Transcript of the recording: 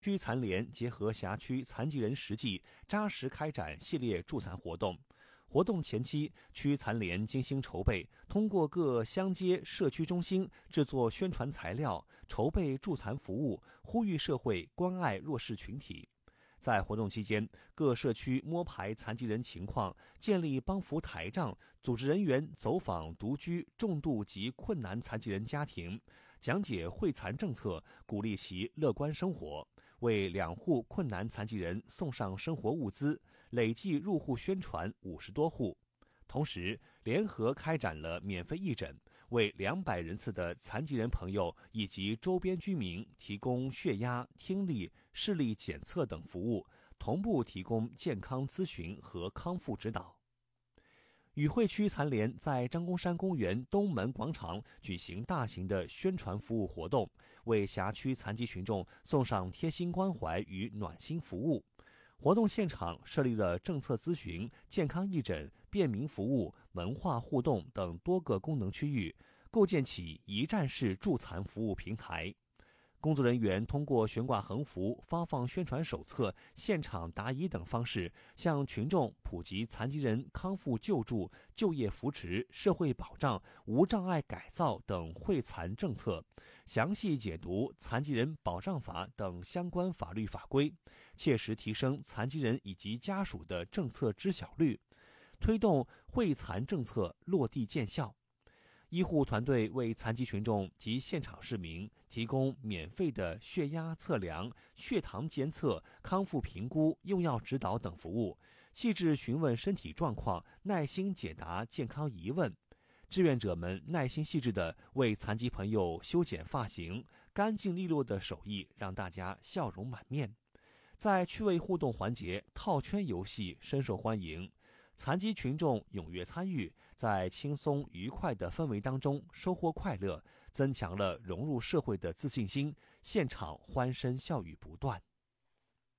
区残联结合辖区残疾人实际，扎实开展系列助残活动。活动前期，区残联精心筹备，通过各乡街社区中心制作宣传材料，筹备助残服务，呼吁社会关爱弱势群体。在活动期间，各社区摸排残疾人情况，建立帮扶台账，组织人员走访独居、重度及困难残疾人家庭，讲解惠残政策，鼓励其乐观生活，为2户困难残疾人送上生活物资，累计入户宣传50多户。同时，联合开展了免费义诊，为200人次的残疾人朋友以及周边居民提供血压、听力、视力检测等服务，同步提供健康咨询和康复指导。与会区残联在张公山公园东门广场举行大型的宣传服务活动，为辖区残疾群众送上贴心关怀与暖心服务。活动现场设立了政策咨询、健康义诊、便民服务、文化互动等多个功能区域，构建起一站式助残服务平台。工作人员通过悬挂横幅、发放宣传手册、现场答疑等方式，向群众普及残疾人康复救助、就业扶持、社会保障、无障碍改造等惠残政策，详细解读残疾人保障法等相关法律法规，切实提升残疾人以及家属的政策知晓率，推动惠残政策落地见效。医护团队为残疾群众及现场市民提供免费的血压测量、血糖监测、康复评估、用药指导等服务，细致询问身体状况，耐心解答健康疑问。志愿者们耐心细致地为残疾朋友修剪发型，干净利落的手艺让大家笑容满面。在趣味互动环节，套圈游戏深受欢迎。残疾群众踊跃参与，在轻松愉快的氛围当中收获快乐，增强了融入社会的自信心，现场欢声笑语不断。